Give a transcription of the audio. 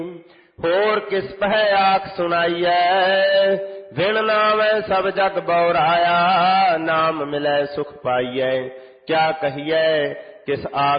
होर किस पह आख सुनाइए, विण नामै सब जग बौराया, नाम मिलै सुख पाइए। क्या कहिए किस आख